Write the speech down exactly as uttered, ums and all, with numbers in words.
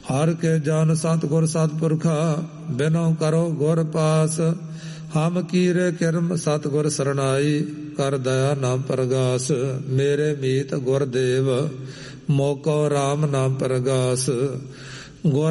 ਹਰ ਕੇ ਜਨ ਸਤਿਗੁਰ ਸਤਿਪੁਰਖਾ ਬਿਨੋ ਕਰੋ ਗੁਰ ਪਾਸ। ਹਮ ਕੀਰੇ ਕਿਰਮ ਸਤਿਗੁਰ ਸਰਣਾਈ ਕਰ ਦਇਆ ਨਾਮ ਪ੍ਰਗਾਸ। ਮੇਰੇ ਮੀਤ ਗੁਰਦੇਵ ਮੋਕੋ ਰਾਮ ਨਾਮ ਪ੍ਰਗਾਸ। ਗੁਰ